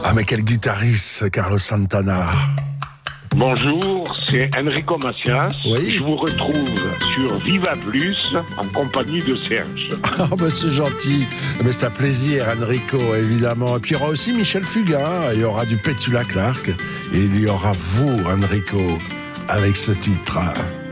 Ah mais quel guitariste, Carlos Santana. Bonjour, c'est Enrico Macias. Oui. Je vous retrouve sur Viva Plus en compagnie de Serge. Ah ben c'est gentil. Mais c'est un plaisir, Enrico, évidemment. Et puis il y aura aussi Michel Fugain, il y aura du Petula Clark, et il y aura vous, Enrico, avec ce titre.